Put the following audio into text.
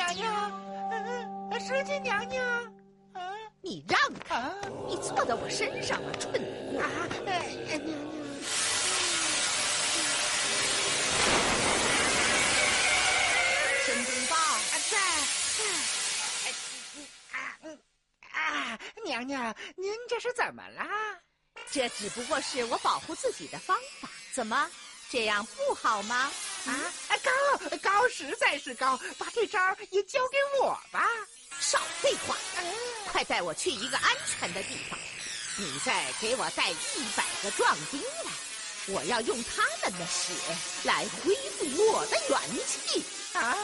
娘娘，石矶娘娘， 你让开！你坐到我身上了，蠢货！ 娘娘。 申公豹在。娘娘，您这是怎么了？ 这只不过是我保护自己的方法。怎么，这样不好吗？ 高实在是高，把这招也交给我吧。 少废话，快带我去一个安全的地方。你再给我带100个壮丁来，我要用他们的血来恢复我的元气。